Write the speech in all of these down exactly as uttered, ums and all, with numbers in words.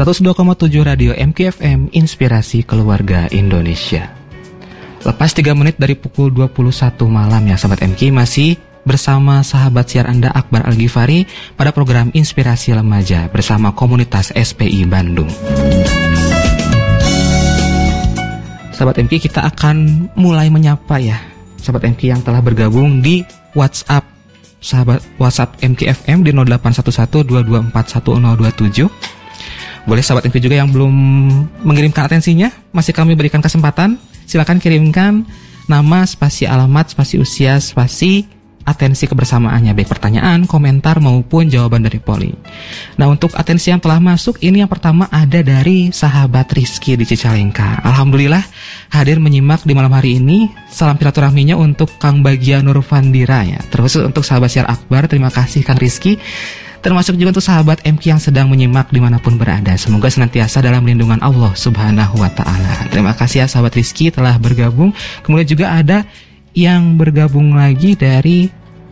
seratus dua koma tujuh Radio M K F M, Inspirasi Keluarga Indonesia. Lepas tiga menit dari pukul dua puluh satu malam ya Sahabat M K, masih bersama sahabat siar Anda Akbar Al-Ghifari pada program Inspirasi Remaja bersama komunitas S P I Bandung. Sahabat M K, kita akan mulai menyapa ya Sahabat M K yang telah bergabung di WhatsApp sahabat WhatsApp M K F M di nol delapan satu satu dua dua empat satu nol dua tujuh. Boleh Sahabat M K juga yang belum mengirimkan atensinya, masih kami berikan kesempatan. Silakan kirimkan nama, spasi alamat, spasi usia, spasi atensi kebersamaannya, baik pertanyaan, komentar maupun jawaban dari polling. Nah, untuk atensi yang telah masuk, ini yang pertama ada dari sahabat Rizky di Cicalengka. Alhamdulillah hadir menyimak di malam hari ini. Salam silaturahminya untuk Kang Bagia Nurfandira ya. Terus untuk sahabat siar Akbar, terima kasih Kang Rizky. Termasuk juga untuk sahabat M K yang sedang menyimak dimanapun berada. Semoga senantiasa dalam lindungan Allah Subhanahu wa Ta'ala. Terima kasih ya sahabat Rizky telah bergabung. Kemudian juga ada yang bergabung lagi dari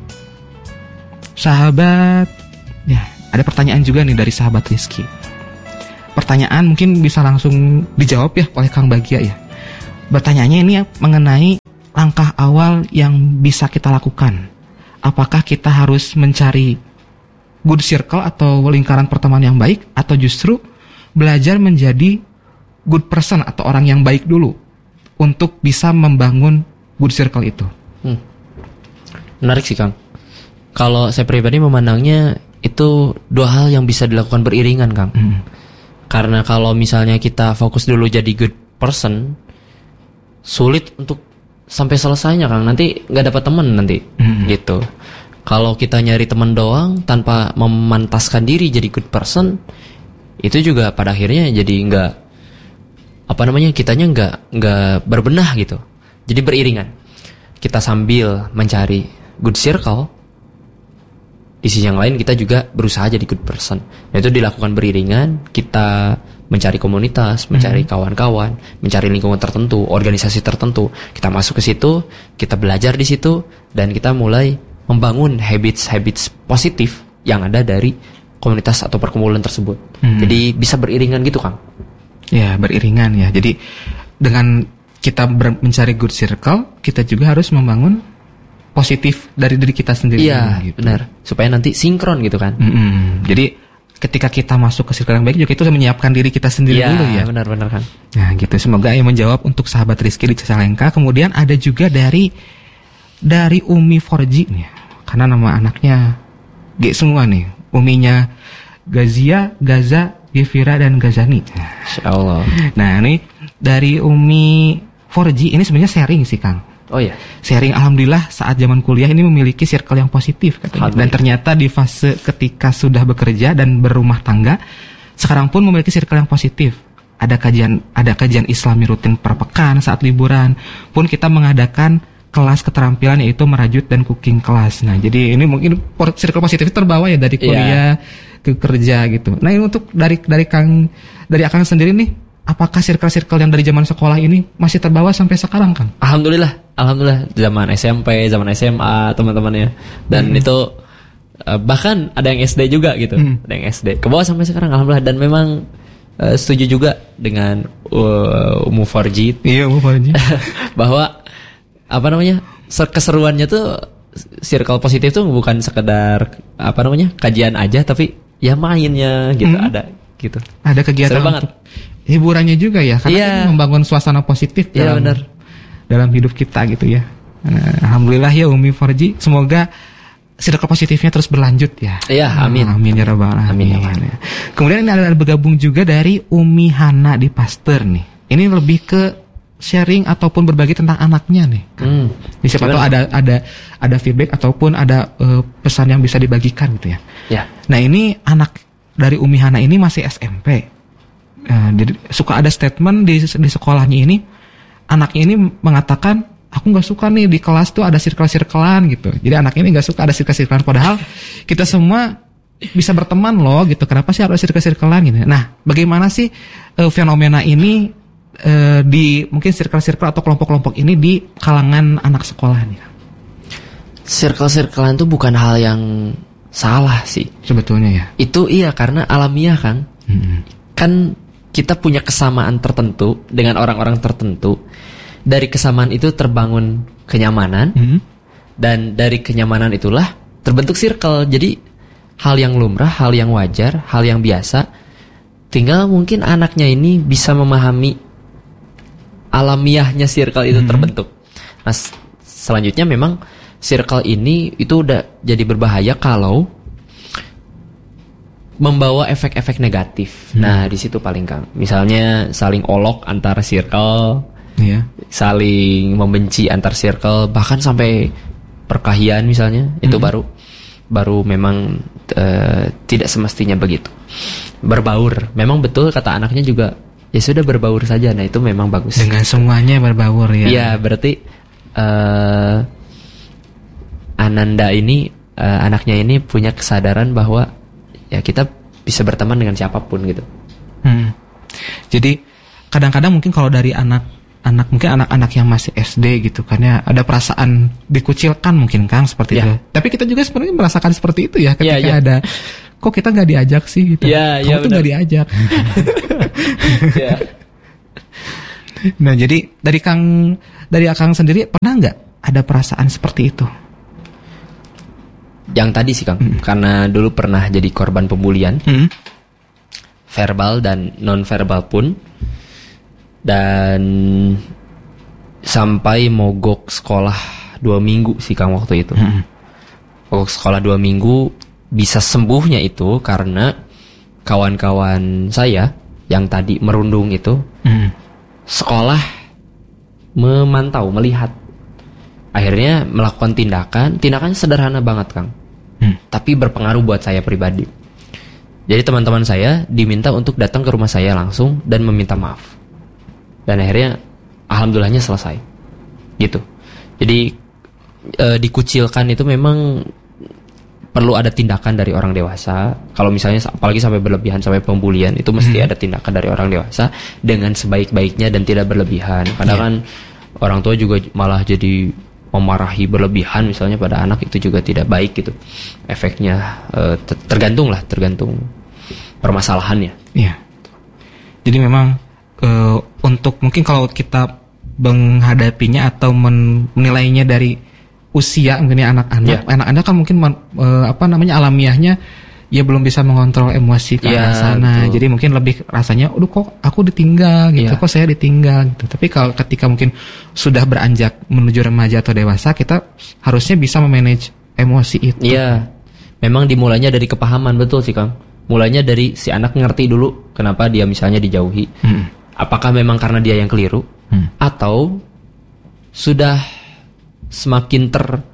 sahabat, ya ada pertanyaan juga nih dari sahabat Rizky. Pertanyaan mungkin bisa langsung dijawab ya oleh Kang Bagia ya. Pertanyaannya ini mengenai langkah awal yang bisa kita lakukan. Apakah kita harus mencari good circle atau lingkaran pertemanan yang baik, atau justru belajar menjadi good person atau orang yang baik dulu untuk bisa membangun good circle itu? Hmm. Menarik sih Kang. Kalau saya pribadi memandangnya itu dua hal yang bisa dilakukan beriringan Kang. Hmm. Karena kalau misalnya kita fokus dulu jadi good person, sulit untuk sampai selesainya Kang. Nanti nggak dapat teman nanti, hmm. gitu. Kalau kita nyari teman doang tanpa memantaskan diri jadi good person, itu juga pada akhirnya jadi nggak, apa namanya, kitanya nggak nggak berbenah gitu. Jadi beriringan. Kita sambil mencari good circle, di sisi yang lain kita juga berusaha jadi good person. Nah, itu dilakukan beriringan. Kita mencari komunitas, mencari mm-hmm. kawan-kawan, mencari lingkungan tertentu, organisasi tertentu. Kita masuk ke situ, kita belajar di situ, dan kita mulai membangun habits-habits positif yang ada dari komunitas atau perkumpulan tersebut. Hmm. Jadi bisa beriringan gitu Kang. Ya, beriringan ya. Jadi dengan kita ber- mencari good circle, kita juga harus membangun positif dari diri kita sendiri. Iya, gitu. Benar. Supaya nanti sinkron gitu kan. Hmm. Jadi ketika kita masuk ke circle yang baik juga itu menyiapkan diri kita sendiri ya, dulu ya. Iya, benar-benar kan. Nah, gitu. Semoga yang menjawab untuk sahabat Rizky di Cicalengka. Kemudian ada juga dari dari Umi empat G nih. Karena nama anaknya G semua nih. Uminya Gazia, Gaza, Gevira, dan Gazani. Insyaallah. Nah ini dari Umi empat G ini sebenarnya sharing sih Kang. Oh ya. Sharing alhamdulillah saat zaman kuliah ini memiliki circle yang positif katanya. Dan ternyata di fase ketika sudah bekerja dan berumah tangga, sekarang pun memiliki circle yang positif. Ada kajian ada kajian Islami rutin per pekan, saat liburan pun kita mengadakan kelas keterampilan yaitu merajut dan cooking kelas. Nah, jadi ini mungkin circle positif terbawa ya dari kuliah yeah. ke kerja gitu. Nah, ini untuk dari dari Kang dari Akang sendiri nih, apakah circle-circle yang dari zaman sekolah ini masih terbawa sampai sekarang, Kang? Alhamdulillah, alhamdulillah zaman S M P, zaman S M A teman-temannya. Dan hmm. itu uh, bahkan ada yang S D juga gitu. Hmm. Ada yang S D. Kebawa sampai sekarang alhamdulillah, dan memang uh, setuju juga dengan uh, Umu Farjid. Iya, Umu Farjid. bahwa apa namanya, keseruannya tuh circle positif tuh bukan sekedar apa namanya kajian aja, tapi ya mainnya gitu, hmm. ada gitu. Ada kegiatan untuk hiburannya juga ya, karena yeah. itu membangun suasana positif yeah, dalam bener. dalam hidup kita gitu ya. Nah, alhamdulillah ya Umi Farji, semoga circle positifnya terus berlanjut ya. Iya, yeah, amin. Amin ya rabbal alamin. Amin, amin. Kemudian ini ada bergabung juga dari Umi Hana di Pasteur nih. Ini lebih ke sharing ataupun berbagi tentang anaknya nih. Hmm. Siapa tahu ada ada ada feedback ataupun ada uh, pesan yang bisa dibagikan gitu ya. Ya. Nah, ini anak dari Umi Hana ini masih S M P. Uh, jadi suka ada statement di di sekolahnya ini, anaknya ini mengatakan, aku nggak suka nih di kelas tuh ada circle-circlean gitu. Jadi anak ini nggak suka ada circle-circlean, padahal kita semua bisa berteman loh gitu. Kenapa sih harus circle-circlean gitu? Nah, bagaimana sih uh, fenomena ini Uh, di mungkin circle-circle atau kelompok-kelompok ini di kalangan anak sekolah nih? Circle-circlean itu bukan hal yang salah sih sebetulnya ya. Itu iya karena alamiah kan. Hmm. kan kita punya kesamaan tertentu dengan orang-orang tertentu. Dari kesamaan itu terbangun kenyamanan, hmm. dan dari kenyamanan itulah terbentuk circle. Jadi hal yang lumrah, hal yang wajar, hal yang biasa. Tinggal mungkin anaknya ini bisa memahami alamiahnya circle itu hmm. terbentuk. Nah, selanjutnya memang circle ini itu udah jadi berbahaya kalau membawa efek-efek negatif. Hmm. Nah, di situ paling Kang. Misalnya saling olok antar circle, yeah. saling membenci antar circle, bahkan sampai perkelahian misalnya, hmm. itu baru baru memang uh, tidak semestinya begitu. Berbaur. Memang betul kata anaknya juga, ya sudah berbaur saja. Nah, itu memang bagus. Dengan semuanya berbaur ya. Iya, berarti uh, Ananda ini uh, anaknya ini punya kesadaran bahwa ya kita bisa berteman dengan siapapun gitu. Hmm. Jadi kadang-kadang mungkin kalau dari anak-anak mungkin anak-anak yang masih S D gitu kan ya, ada perasaan dikucilkan mungkin Kang seperti ya. itu. Tapi kita juga sebenarnya merasakan seperti itu ya ketika ya, ya. ada kok kita nggak diajak sih gitu. Ya, Kamu ya, tuh nggak diajak. ya. Nah, jadi dari Kang dari Akang sendiri pernah nggak ada perasaan seperti itu? Yang tadi sih Kang, hmm. karena dulu pernah jadi korban pembulian, hmm. verbal dan non verbal pun, dan sampai mogok sekolah dua minggu sih Kang waktu itu. Hmm. Mogok sekolah dua minggu, bisa sembuhnya itu karena kawan-kawan saya yang tadi merundung itu, hmm. sekolah memantau, melihat, akhirnya melakukan tindakan, tindakan sederhana banget Kang. Hmm. Tapi berpengaruh buat saya pribadi. Jadi teman-teman saya diminta untuk datang ke rumah saya langsung dan meminta maaf. Dan akhirnya alhamdulillahnya selesai. Gitu. Jadi e, dikucilkan itu memang perlu ada tindakan dari orang dewasa. Kalau misalnya apalagi sampai berlebihan, sampai pembulian, itu mesti hmm. ada tindakan dari orang dewasa dengan sebaik-baiknya dan tidak berlebihan. Kadang yeah. kan orang tua juga malah jadi memarahi berlebihan misalnya pada anak, itu juga tidak baik gitu. Efeknya e, tergantung lah, tergantung permasalahannya. Iya. Jadi memang e, untuk mungkin kalau kita menghadapinya atau menilainya dari usia mungkin anak-anak, yeah. anak-anak kan mungkin e, apa namanya alamiahnya ya belum bisa mengontrol emosi ke arah yeah, sana. Betul. Jadi mungkin lebih rasanya, aduh kok aku ditinggal gitu, yeah. kok saya ditinggal gitu. Tapi kalau ketika mungkin sudah beranjak menuju remaja atau dewasa, kita harusnya bisa memanage emosi itu. Iya, yeah. memang dimulainya dari kepahaman, betul sih Kang. Mulainya dari si anak ngerti dulu kenapa dia misalnya dijauhi. Hmm. Apakah memang karena dia yang keliru, hmm. atau sudah semakin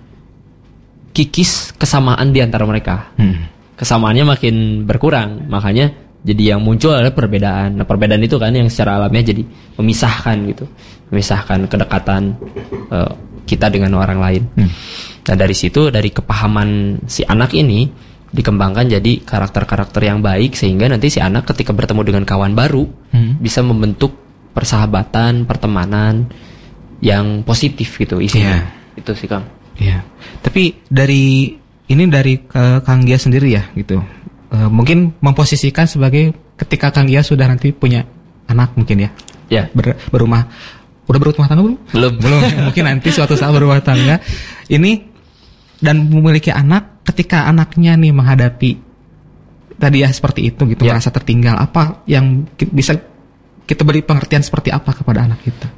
terkikis kesamaan di antara mereka. Hmm. Kesamaannya makin berkurang, makanya jadi yang muncul adalah perbedaan. Nah, perbedaan itu kan yang secara alamiah jadi memisahkan gitu, memisahkan kedekatan uh, kita dengan orang lain. Hmm. Nah, dari situ, dari kepahaman si anak ini dikembangkan jadi karakter-karakter yang baik, sehingga nanti si anak ketika bertemu dengan kawan baru hmm. bisa membentuk persahabatan, pertemanan yang positif gitu isinya. Yeah. Itu sih Kang. Iya. Yeah. Tapi dari ini dari uh, Kang Gia sendiri ya gitu. Uh, mungkin memposisikan sebagai ketika Kang Gia sudah nanti punya anak mungkin ya. Ya. Ber, berumah. Udah berumah tangga belum? Belum. Belum. Mungkin nanti suatu saat berumah tangga. Ini dan memiliki anak, ketika anaknya nih menghadapi tadi ya seperti itu gitu, ya. merasa tertinggal, apa yang bisa kita beri pengertian seperti apa kepada anak kita?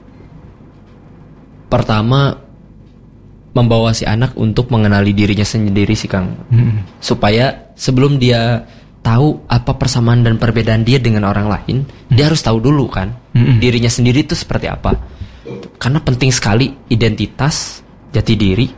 Pertama, membawa si anak untuk mengenali dirinya sendiri sih Kang, hmm. supaya sebelum dia tahu apa persamaan dan perbedaan dia dengan orang lain, hmm. dia harus tahu dulu kan hmm. dirinya sendiri itu seperti apa. Karena penting sekali identitas, jati diri,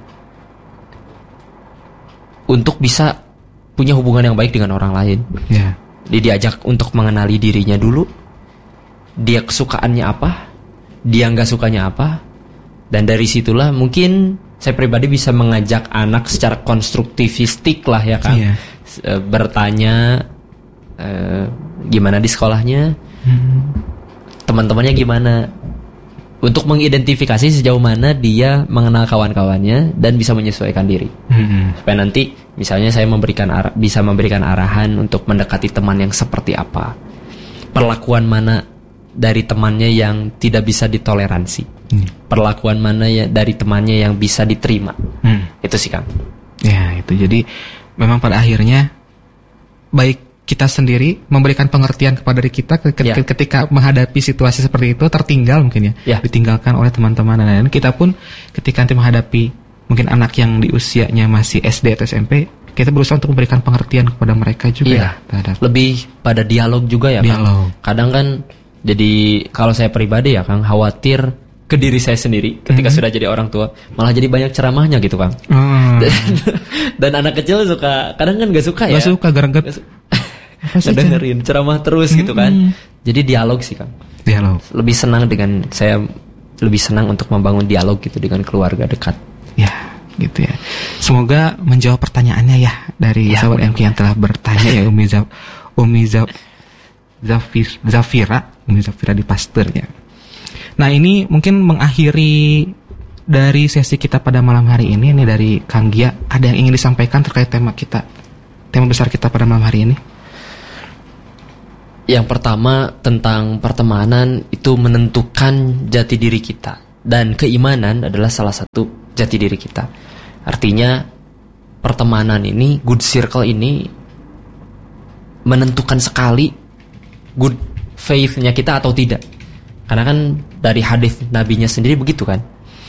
untuk bisa punya hubungan yang baik dengan orang lain. Yeah. Dia diajak untuk mengenali dirinya dulu, dia kesukaannya apa, dia nggak sukanya apa, dan dari situlah mungkin saya pribadi bisa mengajak anak secara konstruktivistik lah ya kan, yeah. e, bertanya e, gimana di sekolahnya, hmm. teman-temannya gimana, untuk mengidentifikasi sejauh mana dia mengenal kawan-kawannya dan bisa menyesuaikan diri, hmm. supaya nanti misalnya saya memberikan arah, bisa memberikan arahan untuk mendekati teman yang seperti apa. perlakuan mana dari temannya yang tidak bisa ditoleransi, hmm. perlakuan mana ya dari temannya yang bisa diterima. hmm. Itu sih Kang. Ya itu, jadi memang pada akhirnya baik kita sendiri memberikan pengertian kepada diri kita ketika, ya. ketika menghadapi situasi seperti itu tertinggal mungkin ya, ya. ditinggalkan oleh teman-teman, dan kita pun ketika nanti menghadapi mungkin anak yang di usianya masih S D atau S M P, kita berusaha untuk memberikan pengertian kepada mereka juga. Iya. Ya, lebih pada dialog juga ya dialog. Kang. Kadang kan jadi kalau saya pribadi ya Kang, khawatir ke diri saya sendiri ketika mm-hmm. sudah jadi orang tua, malah jadi banyak ceramahnya gitu Kang. Mm. dan, dan anak kecil suka, kadang kan gak suka ya. Gak suka, gara-gara dengerin ceramah terus mm-hmm. gitu kan. Jadi dialog sih Kang. Dialog. Lebih senang dengan, saya lebih senang untuk membangun dialog gitu dengan keluarga dekat. Ya, gitu ya. Semoga menjawab pertanyaannya ya dari ya, sahabat M K yang telah bertanya ya, Umi Zaf, Umi Zaf, Zafis, Zafira, Umi Zafira di Pasteur ya. Nah ini mungkin mengakhiri dari sesi kita pada malam hari ini. Ini dari Kang Gia, ada yang ingin disampaikan terkait tema kita, tema besar kita pada malam hari ini? Yang pertama tentang pertemanan itu menentukan jati diri kita, dan keimanan adalah salah satu jati diri kita. Artinya pertemanan ini, good circle ini menentukan sekali good faith-nya kita atau tidak. Karena kan dari hadis nabinya sendiri begitu kan.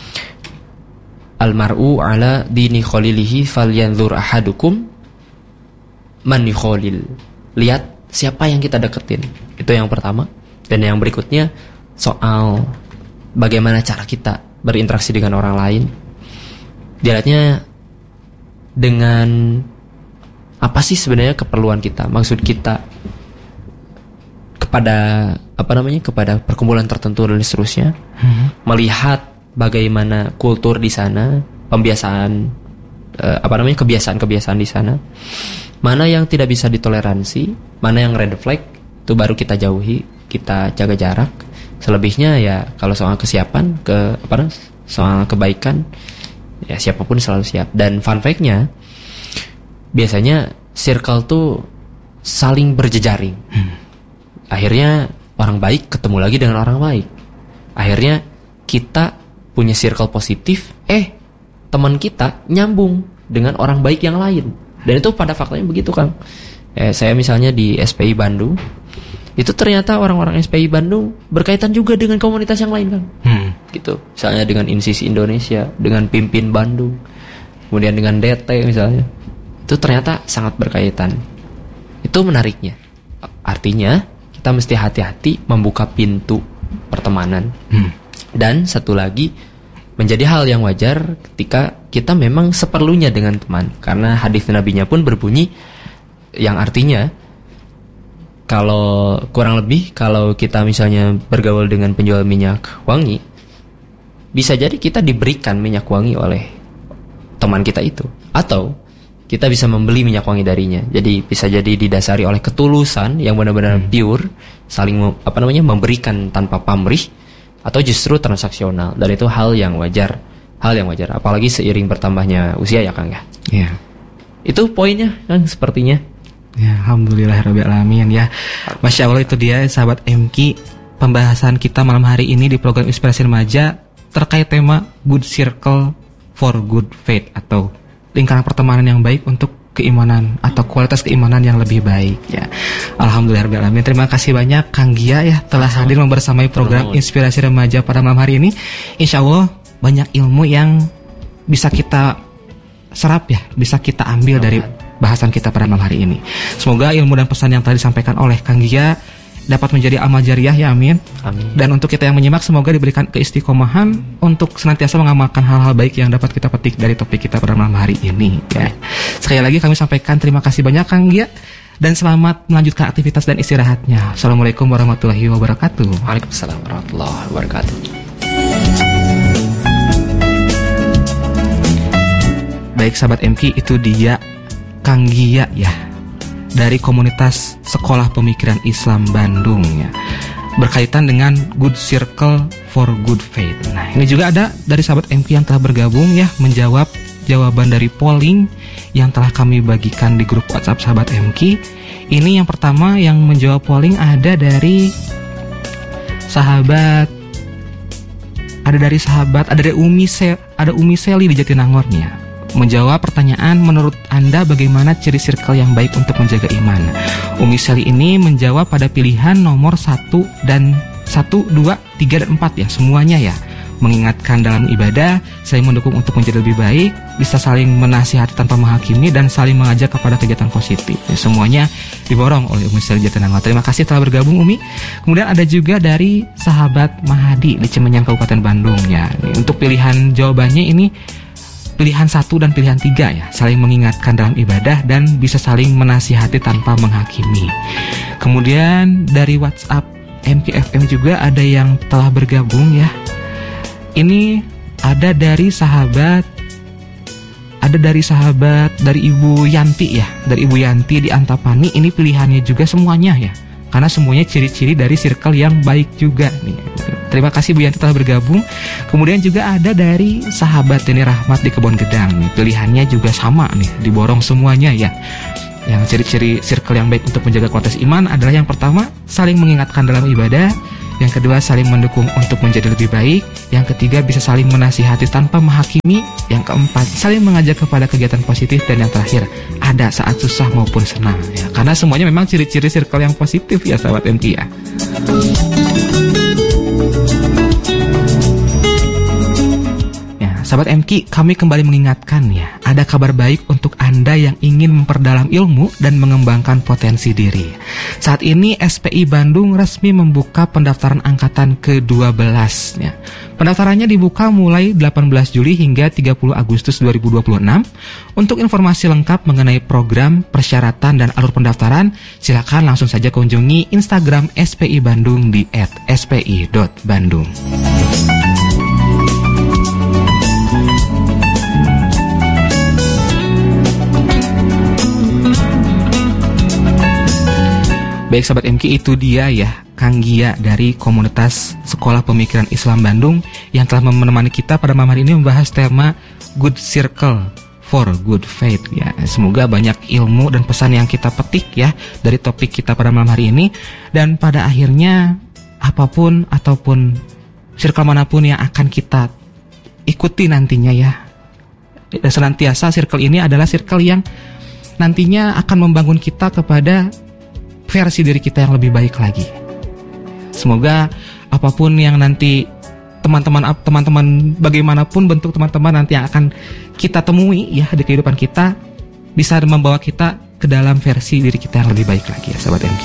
Almar'u ala dini khalilihi falyanzur ahadukum man yukhalil. Lihat siapa yang kita deketin. Itu yang pertama. Dan yang berikutnya soal bagaimana cara kita berinteraksi dengan orang lain. Dilihatnya dengan apa sih sebenarnya keperluan kita, maksud kita kepada apa namanya, kepada perkumpulan tertentu dan seterusnya. hmm. Melihat bagaimana kultur di sana, pembiasaan eh, apa namanya kebiasaan-kebiasaan di sana, mana yang tidak bisa ditoleransi, mana yang red flag, itu baru kita jauhi, kita jaga jarak. Selebihnya ya kalau soal kesiapan, ke apa soal kebaikan, ya siapapun selalu siap. Dan fun fact-nya, biasanya circle tuh saling berjejaring. hmm. Akhirnya orang baik ketemu lagi dengan orang baik. Akhirnya kita punya circle positif, eh teman kita nyambung dengan orang baik yang lain. Dan itu pada faktanya begitu Kang. Eh, saya misalnya di S P I Bandung, itu ternyata orang-orang S P I Bandung berkaitan juga dengan komunitas yang lain Kang. hmm. Gitu. Misalnya dengan Insisi Indonesia, dengan Pimpin Bandung, kemudian dengan D T misalnya. Itu ternyata sangat berkaitan. Itu menariknya. Artinya kita mesti hati-hati membuka pintu pertemanan. hmm. Dan satu lagi, menjadi hal yang wajar ketika kita memang seperlunya dengan teman. Karena hadis nabinya pun berbunyi, yang artinya kalau kurang lebih, kalau kita misalnya bergaul dengan penjual minyak wangi, bisa jadi kita diberikan minyak wangi oleh teman kita itu, atau kita bisa membeli minyak wangi darinya. Jadi bisa jadi didasari oleh ketulusan yang benar-benar hmm. pure, saling apa namanya memberikan tanpa pamrih, atau justru transaksional. Dan itu hal yang wajar, hal yang wajar. Apalagi seiring bertambahnya usia ya Kang ya. Iya. Itu poinnya Kang sepertinya. Ya, alhamdulillahirabbil alamin ya. Masya Allah, itu dia sahabat M K, pembahasan kita malam hari ini di program Inspirasi Remaja terkait tema Good Circle for Good Faith, atau lingkaran pertemanan yang baik untuk keimanan atau kualitas keimanan yang lebih baik ya. Alhamdulillahirabbil alamin. Terima kasih banyak Kang Gia ya telah hadir membersamai program Inspirasi Remaja pada malam hari ini. Insya Allah banyak ilmu yang bisa kita serap ya, bisa kita ambil dari bahasan kita pada malam hari ini. Semoga ilmu dan pesan yang telah disampaikan oleh Kang Gia dapat menjadi amal jariah ya, amin. Amin. Dan untuk kita yang menyimak, semoga diberikan keistiqomahan untuk senantiasa mengamalkan hal-hal baik yang dapat kita petik dari topik kita pada malam hari ini ya. Sekali lagi kami sampaikan terima kasih banyak Kang Gia, dan selamat melanjutkan aktivitas dan istirahatnya. Assalamualaikum warahmatullahi wabarakatuh. Waalaikumsalam warahmatullahi wabarakatuh. Baik sahabat M K, itu dia Kang Gia ya, dari komunitas Sekolah Pemikiran Islam Bandung ya, berkaitan dengan Good Circle for Good Faith. Nah ini juga ada dari sahabat M K yang telah bergabung ya, menjawab jawaban dari polling yang telah kami bagikan di grup WhatsApp Sahabat M K. Ini yang pertama yang menjawab polling ada dari sahabat ada dari sahabat ada dari Umi Se, ada Umi Seli di Jatinangor nih ya. Menjawab pertanyaan, menurut Anda bagaimana ciri circle yang baik untuk menjaga iman? Umi Seli ini menjawab pada pilihan nomor satu dan satu, dua, tiga dan empat ya, semuanya ya. Mengingatkan dalam ibadah, saling mendukung untuk menjadi lebih baik, bisa saling menasihati tanpa menghakimi, dan saling mengajak kepada kegiatan positif. Ya, semuanya diborong oleh Umi Seli Jatinangor. Terima kasih telah bergabung Umi. Kemudian ada juga dari sahabat Mahadi di Cimenyang Kabupaten Bandung ya. Nih, untuk pilihan jawabannya ini pilihan satu dan pilihan tiga ya, saling mengingatkan dalam ibadah dan bisa saling menasihati tanpa menghakimi. Kemudian dari WhatsApp M K F M juga ada yang telah bergabung ya. Ini ada dari sahabat Ada dari sahabat Dari Ibu Yanti ya, dari Ibu Yanti di Antapani. Ini pilihannya juga semuanya ya, karena semuanya ciri-ciri dari circle yang baik juga nih. Terima kasih Bu Yanti telah bergabung. Kemudian juga ada dari sahabat Deni Rahmat di Kebon Gedang nih. Pilihannya juga sama nih, diborong semuanya ya. Yang ciri-ciri circle yang baik untuk menjaga kualitas iman adalah yang pertama, saling mengingatkan dalam ibadah. Yang kedua, saling mendukung untuk menjadi lebih baik. Yang ketiga, bisa saling menasihati tanpa menghakimi. Yang keempat, saling mengajak kepada kegiatan positif. Dan yang terakhir, ada saat susah maupun senang ya. Karena semuanya memang ciri-ciri circle yang positif ya sahabat M K ya. Sahabat M K, kami kembali mengingatkan ya, ada kabar baik untuk Anda yang ingin memperdalam ilmu dan mengembangkan potensi diri. Saat ini S P I Bandung resmi membuka pendaftaran angkatan ke dua belas ya. Pendaftarannya dibuka mulai delapan belas Juli hingga tiga puluh Agustus dua ribu dua puluh enam. Untuk informasi lengkap mengenai program, persyaratan, dan alur pendaftaran, silakan langsung saja kunjungi Instagram S P I Bandung di et s p i dot bandung. Baik sahabat M K, itu dia ya Kang Gia dari komunitas Sekolah Pemikiran Islam Bandung yang telah menemani kita pada malam hari ini membahas tema Good Circle for Good Faith ya. Semoga banyak ilmu dan pesan yang kita petik ya dari topik kita pada malam hari ini. Dan pada akhirnya apapun ataupun circle manapun yang akan kita ikuti nantinya ya, senantiasa circle ini adalah circle yang nantinya akan membangun kita kepada versi diri kita yang lebih baik lagi. Semoga apapun yang nanti teman-teman teman-teman bagaimanapun bentuk teman-teman nanti yang akan kita temui ya di kehidupan kita, bisa membawa kita ke dalam versi diri kita yang lebih baik lagi ya sahabat M K.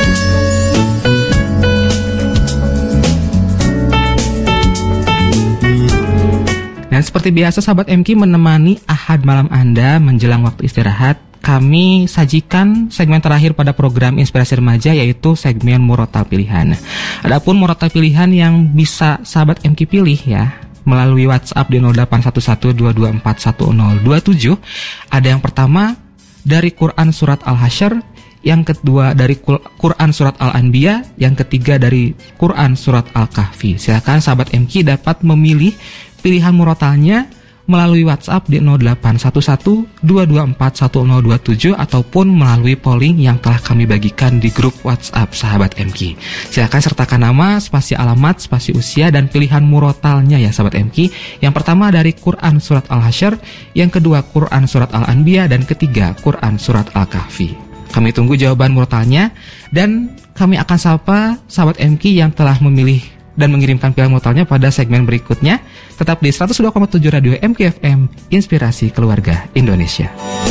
Dan seperti biasa sahabat M K menemani Ahad malam Anda menjelang waktu istirahat, kami sajikan segmen terakhir pada program Inspirasi Remaja, yaitu segmen Murotal Pilihan. Adapun Murotal Pilihan yang bisa sahabat M K pilih ya melalui WhatsApp di nol delapan satu satu dua dua empat satu nol dua tujuh. Ada yang pertama dari Quran Surat Al-Hasyr, yang kedua dari Quran Surat Al-Anbiya, yang ketiga dari Quran Surat Al-Kahfi. Silakan sahabat M K dapat memilih pilihan murotalnya melalui WhatsApp di nol delapan satu satu dua dua empat satu nol dua tujuh ataupun melalui polling yang telah kami bagikan di grup WhatsApp sahabat M K. Silakan sertakan nama, spasi alamat, spasi usia, dan pilihan murotalnya ya sahabat M K. Yang pertama dari Quran Surat Al-Hasyr, yang kedua Quran Surat Al-Anbiya, dan ketiga Quran Surat Al-Kahfi. Kami tunggu jawaban murotalnya dan kami akan sapa sahabat M K yang telah memilih dan mengirimkan pilihan murotalnya pada segmen berikutnya. Tetap di seratus dua koma tujuh Radio M K F M, Inspirasi Keluarga Indonesia.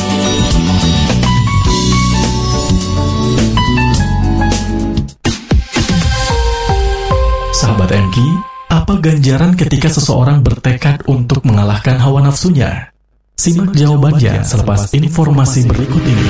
Sahabat M K, apa ganjaran ketika seseorang bertekad untuk mengalahkan hawa nafsunya? Simak jawabannya selepas informasi berikut ini.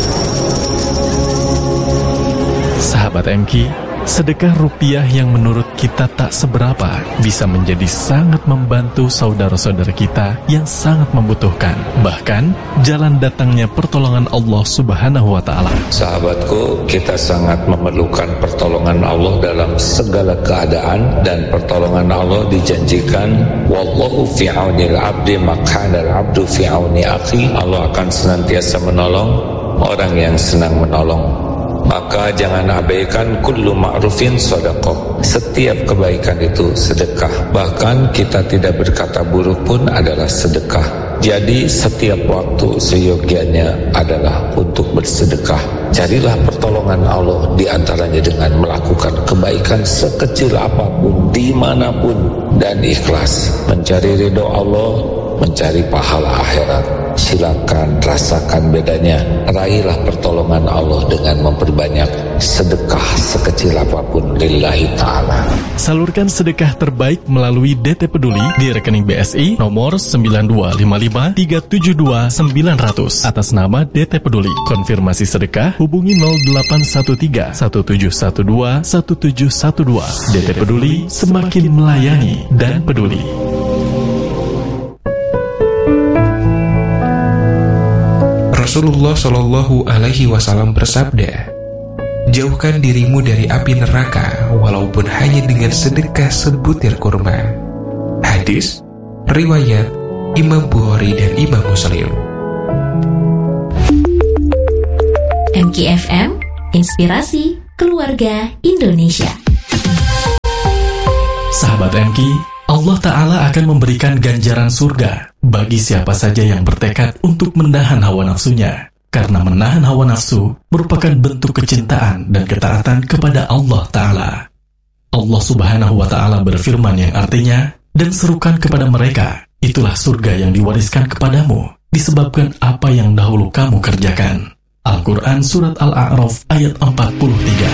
Sahabat M K, sedekah rupiah yang menurut kita tak seberapa bisa menjadi sangat membantu saudara-saudara kita yang sangat membutuhkan. Bahkan, jalan datangnya pertolongan Allah Subhanahu wa Ta'ala. Sahabatku, kita sangat memerlukan pertolongan Allah dalam segala keadaan, dan pertolongan Allah dijanjikan, wallahu fi aunil abdi maqanal abdu fi auni akhi. Allah akan senantiasa menolong orang yang senang menolong. Maka jangan abaikan kullu ma'rufin sedekah. Setiap kebaikan itu sedekah. Bahkan kita tidak berkata buruk pun adalah sedekah. Jadi setiap waktu seyogianya adalah untuk bersedekah. Carilah pertolongan Allah di antaranya dengan melakukan kebaikan sekecil apapun, dimanapun, dan ikhlas. Mencari ridho Allah, mencari pahala akhirat. Silakan rasakan bedanya. Raihlah pertolongan Allah dengan memperbanyak sedekah sekecil apapun lillahi ta'ala. Salurkan sedekah terbaik melalui D T Peduli di rekening B S I nomor sembilan dua lima lima tiga tujuh dua sembilan nol nol atas nama D T Peduli. Konfirmasi sedekah hubungi nol delapan satu tiga satu tujuh satu dua satu tujuh satu dua. D T Peduli, semakin melayani dan peduli. Rasulullah Shallallahu Alaihi Wasallam bersabda, jauhkan dirimu dari api neraka walaupun hanya dengan sedekah sebutir kurma. Hadis riwayat Imam Bukhari dan Imam Muslim. M K F M, inspirasi keluarga Indonesia. Sahabat M K, Allah Ta'ala akan memberikan ganjaran surga bagi siapa saja yang bertekad untuk menahan hawa nafsunya. Karena menahan hawa nafsu merupakan bentuk kecintaan dan ketaatan kepada Allah Ta'ala. Allah Subhanahu wa Ta'ala berfirman yang artinya, dan serukan kepada mereka, itulah surga yang diwariskan kepadamu, disebabkan apa yang dahulu kamu kerjakan. Al-Quran Surat Al-A'raf ayat empat puluh tiga.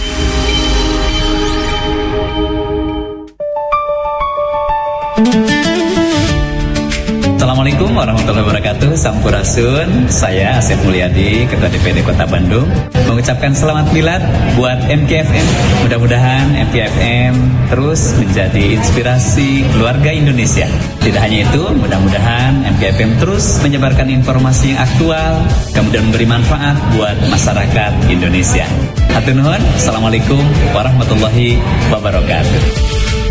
Assalamualaikum warahmatullahi wabarakatuh. Sampurasun. Saya Asep Mulyadi, Ketua D P D Kota Bandung, mengucapkan selamat milad buat M K F M. Mudah-mudahan M K F M terus menjadi inspirasi keluarga Indonesia. Tidak hanya itu, mudah-mudahan M K F M terus menyebarkan informasi yang aktual, kemudian memberi manfaat buat masyarakat Indonesia. Hatur nuhun. Assalamualaikum warahmatullahi wabarakatuh.